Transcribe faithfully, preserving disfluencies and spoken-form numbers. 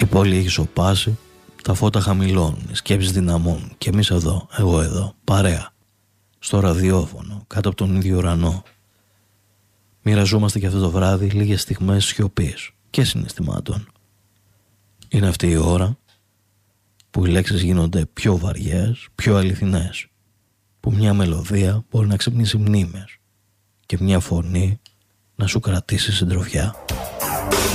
Η πόλη έχει σωπάσει, τα φώτα χαμηλώνουν, οι σκέψεις δυναμώνουν και εμείς εδώ, εγώ εδώ, παρέα, στο ραδιόφωνο, κάτω από τον ίδιο ουρανό. Μοιραζόμαστε και αυτό το βράδυ λίγες στιγμές σιωπής και συναισθημάτων. Είναι αυτή η ώρα που οι λέξεις γίνονται πιο βαριές, πιο αληθινές, που μια μελωδία μπορεί να ξυπνήσει μνήμες και μια φωνή να σου κρατήσει συντροφιά.